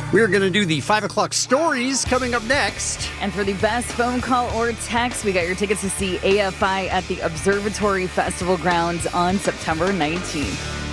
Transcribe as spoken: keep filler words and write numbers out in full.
We're going to do the five o'clock stories coming up next. And for the best phone call or text, we got your tickets to see A F I at the Observatory Festival grounds on September nineteenth.